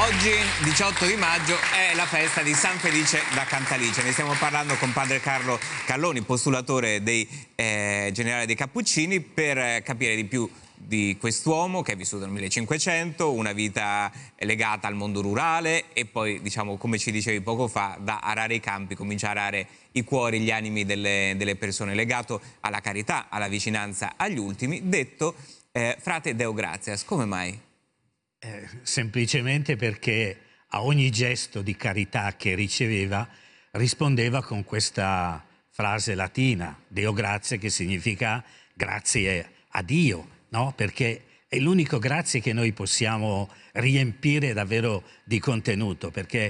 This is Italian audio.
Oggi, 18 di maggio, è la festa di San Felice da Cantalice. Ne stiamo parlando con padre Carlo Calloni, postulatore dei generale dei Cappuccini, per capire di più di quest'uomo che è vissuto nel 1500, una vita legata al mondo rurale e poi, diciamo, come ci dicevi poco fa, da arare i campi, comincia a arare i cuori, gli animi delle persone, legato alla carità, alla vicinanza agli ultimi, detto frate Deo gratias. Come mai? Semplicemente perché a ogni gesto di carità che riceveva rispondeva con questa frase latina, Deo grazie, che significa grazie a Dio, no? Perché è l'unico grazie che noi possiamo riempire davvero di contenuto, perché